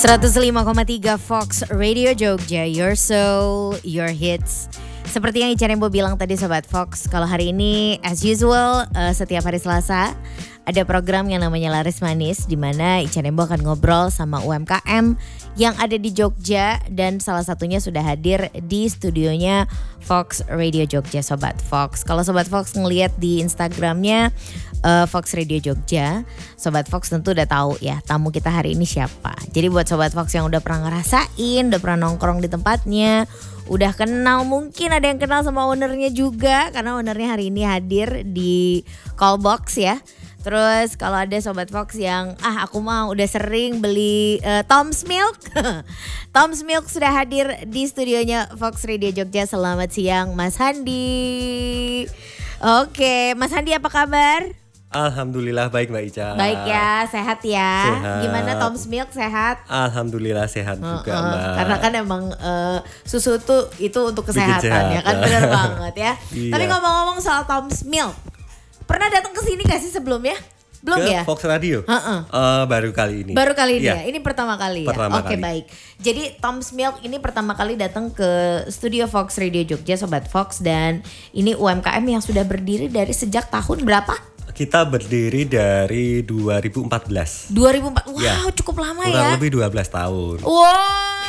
105,3 Fox Radio Jogja, your soul, your hits. Seperti yang Ica Rembo bilang tadi Sobat Fox, kalau hari ini as usual setiap hari Selasa ada program yang namanya Laris Manis, di mana Ica Rembo akan ngobrol sama UMKM yang ada di Jogja, dan salah satunya sudah hadir di studionya Fox Radio Jogja, Sobat Fox. Kalau Sobat Fox ngelihat di Instagramnya Fox Radio Jogja, Sobat Fox tentu udah tahu ya tamu kita hari ini siapa. Jadi buat Sobat Fox yang udah pernah ngerasain, udah pernah nongkrong di tempatnya, udah kenal, mungkin ada yang kenal sama ownernya juga, karena ownernya hari ini hadir di call box ya. Terus kalau ada Sobat Fox yang aku mau udah sering beli Tom's Milk Tom's Milk sudah hadir di studionya Fox Radio Jogja. Selamat siang Mas Handi. Oke, Mas Handi apa kabar? Alhamdulillah baik Mbak Ica. Baik ya, sehat ya. Sehat. Gimana Tom's Milk, sehat? Alhamdulillah sehat juga Mbak. Karena kan emang susu tuh itu untuk kesehatan ya kan, benar banget ya. Iya. Tapi ngomong-ngomong soal Tom's Milk, pernah datang ke sini gak sih sebelumnya? Belum ke ya? Fox Radio? Baru kali ini. Baru kali ini Iya. ya? Ini pertama kali ya? Pertama Oke, kali. baik. Jadi Tom's Milk ini pertama kali datang ke studio Fox Radio Jogja, Sobat Fox. Dan ini UMKM yang sudah berdiri dari sejak tahun berapa? Kita berdiri dari 2014. 2004. Wow, Ya. cukup lama Kurang ya. lebih 12 tahun. Wow.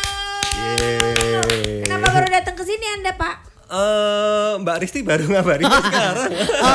Yeay. Kenapa baru datang ke sini Anda, Pak? Mbak Risti baru ngabarin sekarang.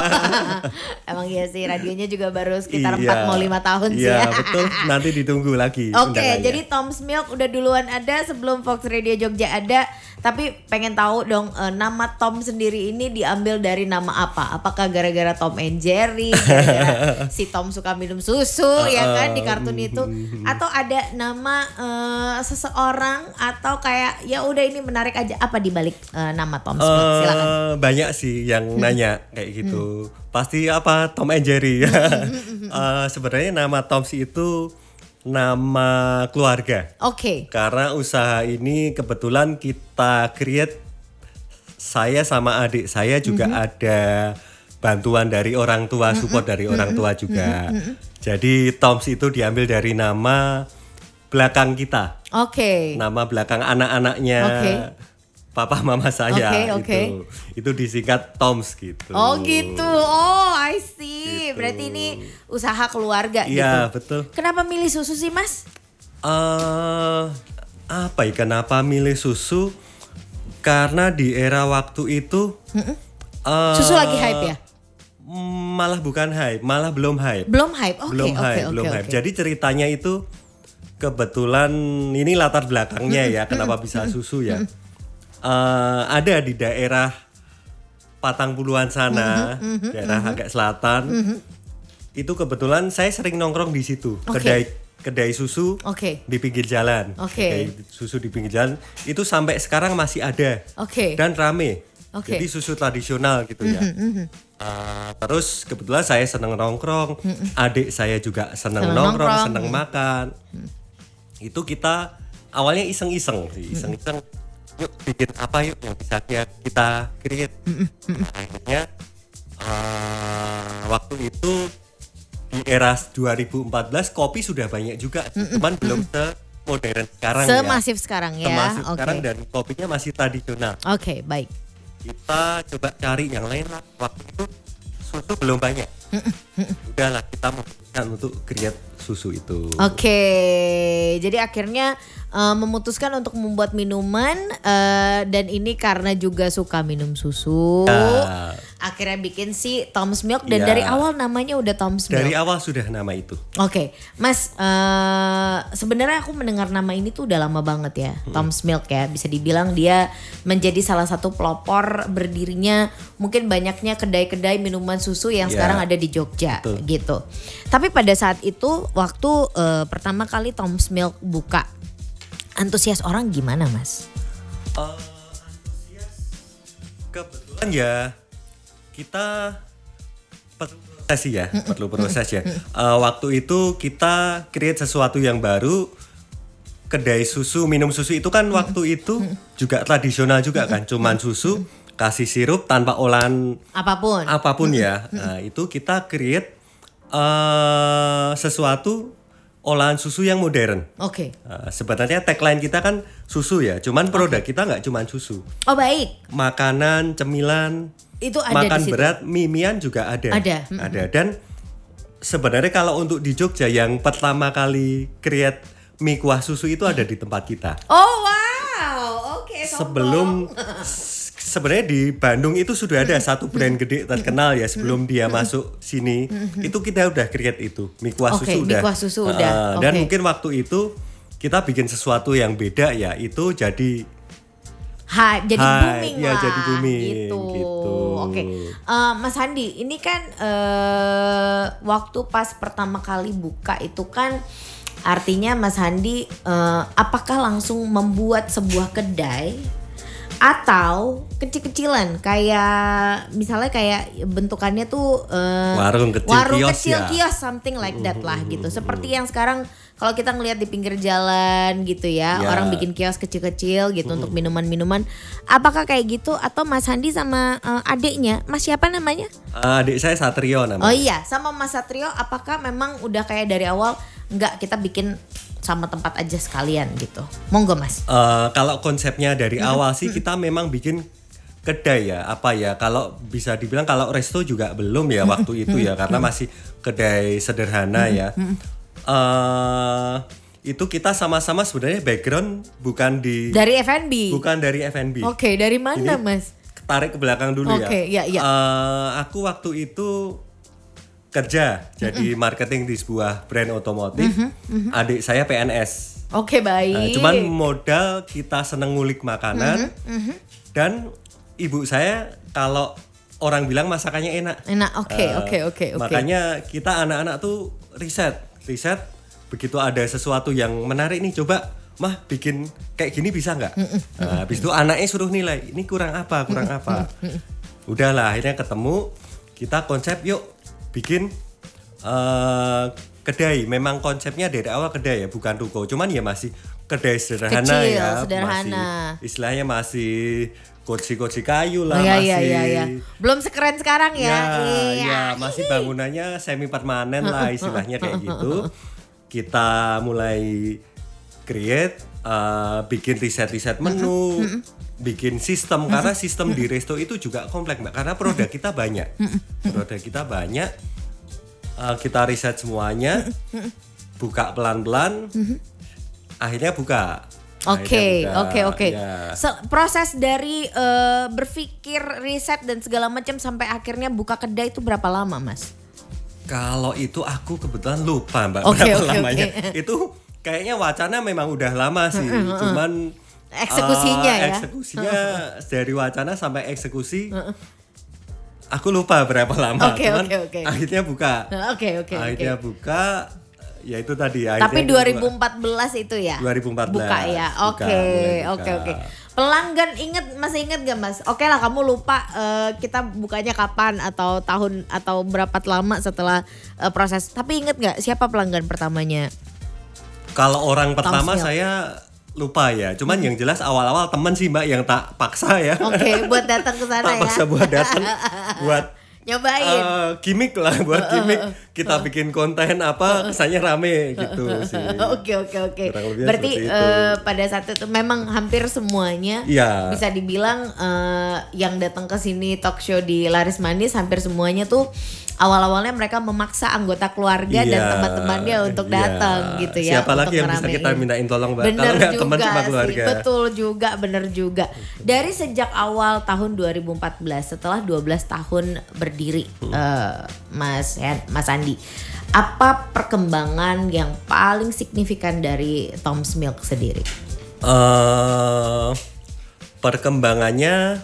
Emang iya sih, radionya juga baru sekitar Iya. 4 mau 5 tahun sih Iya ya. betul, nanti ditunggu lagi Oke, undangannya. jadi Tom's Milk udah duluan ada sebelum Fox Radio Jogja ada. Tapi pengen tahu dong, nama Tom sendiri ini diambil dari nama apa? Apakah gara-gara Tom and Jerry, gara-gara si Tom suka minum susu ya kan di kartun itu, atau ada nama seseorang, atau kayak ya udah ini menarik aja, apa dibalik nama Tom's Milk? Silakan. Banyak sih yang nanya kayak gitu. Pasti apa Tom and Jerry. Sebenarnya nama Tom's itu nama keluarga. Oke. Karena usaha ini kebetulan kita create, saya sama adik saya juga ada bantuan dari orang tua, support dari orang tua juga. Jadi Tom's itu diambil dari nama belakang kita. Oke. Nama belakang anak-anaknya. Oke. Papa mama saya Oke. itu disingkat Tom's gitu. Oh gitu, oh I see. Gitu. Berarti ini usaha keluarga Iya gitu. betul. Kenapa milih susu sih Mas? Apa ya, kenapa milih susu? Karena di era waktu itu Susu lagi hype ya? Malah bukan hype, malah belum hype. Belum hype, oke belum oke hype, oke. belum hype. oke. Jadi ceritanya itu kebetulan ini latar belakangnya ya, kenapa bisa susu ya. Ada di daerah Patang Puluhan sana, daerah agak selatan. Itu kebetulan saya sering nongkrong di situ, Oke. kedai susu Oke. di pinggir jalan. Oke. Kedai susu di pinggir jalan itu sampai sekarang masih ada. Oke. Dan rame. Oke. Jadi susu tradisional gitu ya. Terus kebetulan saya seneng nongkrong, adik saya juga seneng Seneng nongkrong, nongkrong. seneng makan. Itu kita awalnya iseng-iseng sih, iseng-iseng. Yuk bikin apa yuk yang bisa kita create. Nah, akhirnya waktu itu di era 2014 kopi sudah banyak juga, cuman belum semodern sekarang ya. Semasif sekarang ya. Semasif Oke. sekarang, dan kopinya masih tradisional. Oke, baik. Kita coba cari yang lain lah. Waktu itu susu belum banyak. Udahlah, kita memutuskan untuk create susu itu. Oke, jadi akhirnya memutuskan untuk membuat minuman, dan ini karena juga suka minum susu. Ya. Akhirnya bikin si Tom's Milk, dan Ya. dari awal namanya udah Tom's Milk. Dari awal sudah nama itu. Oke, Mas, sebenarnya aku mendengar nama ini tuh udah lama banget ya, Tom's Milk ya. Bisa dibilang dia menjadi salah satu pelopor berdirinya mungkin banyaknya kedai-kedai minuman susu yang Ya. sekarang ada di Jogja. Betul. Gitu. Tapi pada saat itu waktu pertama kali Tom's Milk buka, antusias orang gimana Mas? Antusias, kebetulan ya kita perlu proses ya, perlu proses ya. Waktu itu kita create sesuatu yang baru. Kedai susu, minum susu itu kan waktu itu juga tradisional juga kan, cuman susu, kasih sirup tanpa olahan apapun ya. Nah, itu kita create sesuatu olahan susu yang modern. Oke. Sebenarnya tagline kita kan susu ya, cuman produk kita nggak cuman susu. Oh baik. Makanan, cemilan, Itu ada makan di situ. berat, mie-mian juga ada. Ada. Dan sebenarnya kalau untuk di Jogja yang pertama kali create mie kuah susu itu ada di tempat kita. Oh wow, oke. Sebelum sebenarnya di Bandung itu sudah ada satu brand gede terkenal ya sebelum dia masuk sini. Itu kita udah create itu mie kuah susu mie kuah susu udah. Dan mungkin waktu itu kita bikin sesuatu yang beda ya, itu jadi booming ya, lah. jadi booming gitu. Oke. Mas Handi, ini kan waktu pas pertama kali buka itu kan artinya Mas Handi apakah langsung membuat sebuah kedai atau kecil-kecilan kayak misalnya kayak bentukannya tuh warung kecil kios something like that lah gitu. Seperti yang sekarang kalau kita ngelihat di pinggir jalan gitu ya, orang bikin kios kecil-kecil gitu untuk minuman-minuman. Apakah kayak gitu atau Mas Handi sama adiknya, Mas siapa namanya? Adik saya Satrio namanya. Oh iya, sama Mas Satrio apakah memang udah kayak dari awal enggak kita bikin sama tempat aja sekalian gitu. Monggo Mas. Kalau konsepnya dari awal sih kita memang bikin kedai ya, apa ya, kalau bisa dibilang kalau resto juga belum ya waktu itu ya, karena masih kedai sederhana ya. Itu kita sama-sama sebenarnya background dari F&B. Bukan dari F&B. Oke, dari mana Jadi, Mas? Tarik ke belakang dulu ya. Oke, ya. Aku waktu itu kerja jadi marketing di sebuah brand otomotif. Adik saya PNS. Oke, baik. Cuman modal kita seneng ngulik makanan. Dan ibu saya kalau orang bilang masakannya enak. Oke. Makanya kita anak-anak tuh riset. Begitu ada sesuatu yang menarik nih, coba mah bikin kayak gini bisa nggak? Habis itu anaknya suruh nilai, ini kurang apa. Udahlah, akhirnya ketemu, kita konsep yuk bikin kedai. Memang konsepnya dari awal kedai ya, bukan ruko. Cuman ya masih kedai sederhana. Kecil, ya, sederhana. Istilahnya masih kursi kayu lah, masih. Belum sekeren sekarang ya. Iya, masih bangunannya semi permanen lah istilahnya kayak gitu. Kita mulai create, bikin riset menu, bikin sistem, karena sistem di resto itu juga kompleks Mbak, karena produk kita banyak. Kita riset semuanya, buka pelan-pelan, akhirnya buka. Oke. Ya. Proses dari berpikir, riset dan segala macam sampai akhirnya buka kedai itu berapa lama Mas? Kalau itu aku kebetulan lupa Mbak berapa lamanya. Itu kayaknya wacana memang udah lama sih, cuman eksekusinya dari wacana sampai eksekusi aku lupa berapa lama. Akhirnya buka. Akhirnya buka. Ya itu tadi. Tapi 2014 itu ya? 2014. Buka ya? Oke. Pelanggan masih inget gak Mas? Oke lah kamu lupa kita bukanya kapan atau tahun atau berapa lama setelah proses. Tapi inget gak siapa pelanggan pertamanya? Kalau orang pertama saya lupa ya. Cuman yang jelas awal-awal temen sih Mbak yang tak paksa ya. Oke, buat datang ke sana ya. Tak paksa buat datang. Buat nyobain. Gimmick lah, buat gimmick. Kita bikin konten apa kesannya rame gitu sih. Oke. Berarti pada saat itu memang hampir semuanya bisa dibilang yang datang ke sini talk show di Laris Manis hampir semuanya tuh awal-awalnya mereka memaksa anggota keluarga dan teman-temannya untuk datang gitu ya. Siapa lagi yang bisa kita mintain tolong Mbak? Kalau nggak teman cuma keluarga. Betul juga, bener juga. Dari sejak awal tahun 2014 setelah 12 tahun berdiri Mas Andi, apa perkembangan yang paling signifikan dari Tom's Milk sendiri? Perkembangannya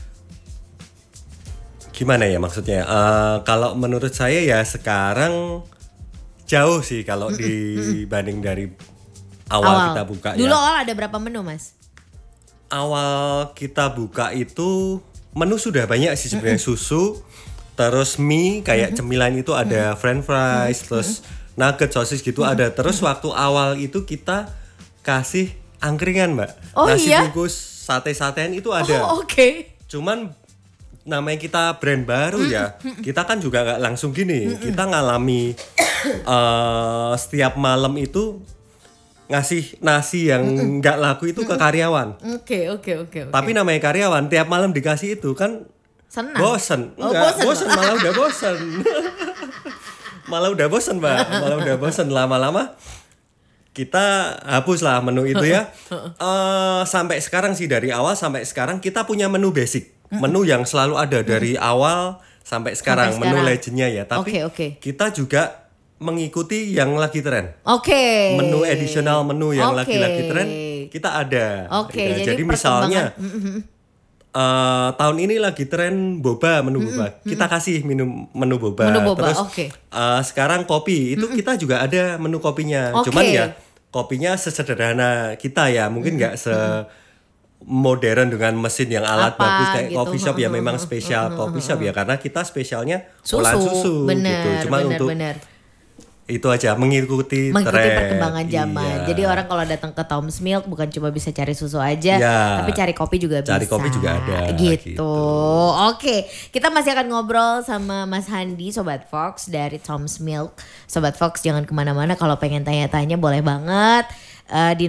gimana ya maksudnya? Kalau menurut saya ya sekarang jauh sih kalau dibanding dari awal kita buka. Dulu awal ada berapa menu Mas? Awal kita buka itu menu sudah banyak sih sebenarnya. Susu, terus mie kayak cemilan itu ada french fries, terus nugget, sosis gitu ada. Terus waktu awal itu kita kasih angkringan Mbak. Nasi bungkus, sate-satean itu ada. Oke. Cuman namanya kita brand baru ya, kita kan juga nggak langsung gini. Kita ngalami setiap malam itu ngasih nasi yang nggak laku itu ke karyawan. Oke. Tapi namanya karyawan, tiap malam dikasih itu kan Senang. bosen. Enggak, bosen malah udah bosen. Malah udah bosen, Mbak. Malah udah bosen, lama-lama kita hapus lah menu itu ya. Sampai sekarang sih, dari awal sampai sekarang kita punya menu basic. Menu yang selalu ada dari awal sampai sekarang. Menu legendnya ya. Tapi kita juga mengikuti yang lagi tren. Menu additional, menu yang lagi tren kita ada. Jadi misalnya tahun ini lagi tren boba, menu boba. Kita kasih menu boba. Terus sekarang kopi itu kita juga ada menu kopinya. Cuman ya kopinya sesederhana kita ya, mungkin nggak modern dengan mesin yang alat bagus kayak coffee shop ya. Memang spesial coffee shop ya, karena kita spesialnya olahan susu gitu. Cuma untuk itu aja, mengikuti tren, perkembangan zaman. Jadi orang kalau datang ke Tom's Milk bukan cuma bisa cari susu aja, tapi cari kopi juga bisa. Cari kopi juga ada. Gitu. Oke, kita masih akan ngobrol sama Mas Handi, Sobat Fox dari Tom's Milk. Sobat Fox jangan kemana-mana, kalau pengen tanya-tanya boleh banget. Di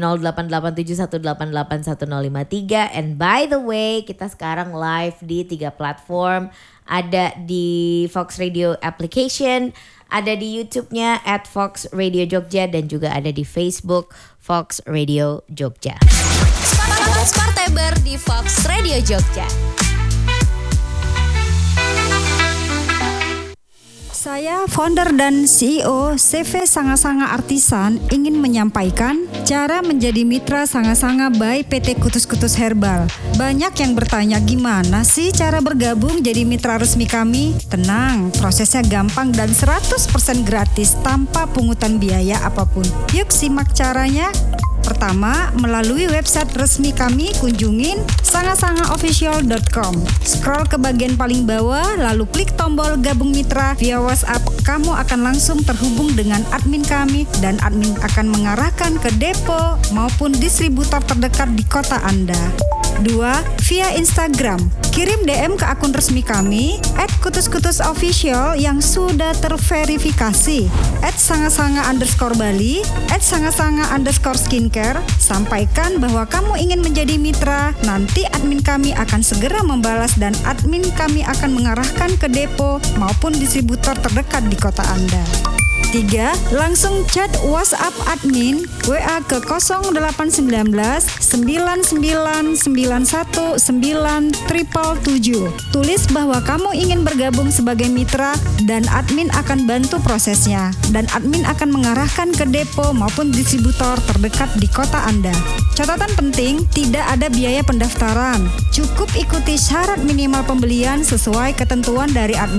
088718811053. And by the way, kita sekarang live di 3 platform. Ada di Fox Radio application, ada di YouTube-nya @Fox Radio Jogja, dan juga ada di Facebook Fox Radio Jogja. Sporteber di Fox Radio Jogja. Saya founder dan CEO CV Sanga-Sanga Artisan ingin menyampaikan cara menjadi mitra Sanga-Sanga by PT Kutus-Kutus Herbal. Banyak yang bertanya, gimana sih cara bergabung jadi mitra resmi kami? Tenang, prosesnya gampang dan 100% gratis tanpa pungutan biaya apapun. Yuk simak caranya. Pertama, melalui website resmi kami, kunjungin sangasangaofficial.com. Scroll ke bagian paling bawah, lalu klik tombol gabung mitra via WhatsApp. Kamu akan langsung terhubung dengan admin kami, dan admin akan mengarahkan ke depo maupun distributor terdekat di kota Anda. 2. Via Instagram. Kirim DM ke akun resmi kami @kutus-kutus-official yang sudah terverifikasi, @sanga-sanga_Bali, @sanga-sanga_skincare. Sampaikan bahwa kamu ingin menjadi mitra. Nanti admin kami akan segera membalas dan admin kami akan mengarahkan ke depo maupun distributor terdekat di kota Anda. 3. Langsung chat WhatsApp admin WA ke 0819 9991 9777. Tulis bahwa kamu ingin bergabung sebagai mitra dan admin akan bantu prosesnya, dan admin akan mengarahkan ke depo maupun distributor terdekat di kota Anda. Catatan penting, tidak ada biaya pendaftaran. Cukup ikuti syarat minimal pembelian sesuai ketentuan dari admin